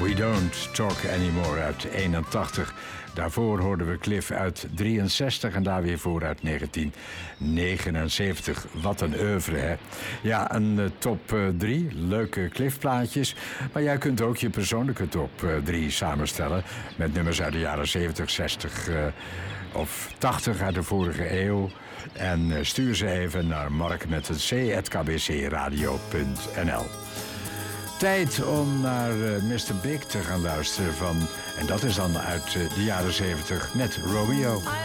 We Don't Talk Anymore uit 81. Daarvoor hoorden we Cliff uit 63 en daar weer voor uit 1979. Wat een oeuvre, hè? Ja, een top 3. Leuke Cliff-plaatjes. Maar jij kunt ook je persoonlijke top 3 samenstellen. Met nummers uit de jaren 70, 60 of 80 uit de vorige eeuw. En stuur ze even naar Mark met het c@kbcradio.nl. Tijd om naar Mr. Big te gaan luisteren van... en dat is dan uit de jaren 70 met Romeo.